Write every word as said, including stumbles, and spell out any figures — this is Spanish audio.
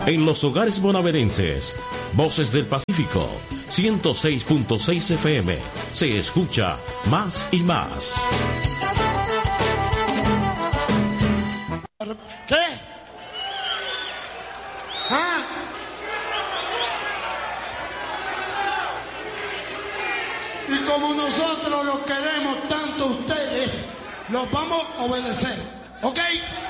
en los hogares bonaerenses. Voces del Pacífico, ciento seis punto seis F M. Se escucha más y más. ¿Qué? ¿Ah? Y como nosotros los queremos tanto a ustedes, los vamos a obedecer, ¿ok?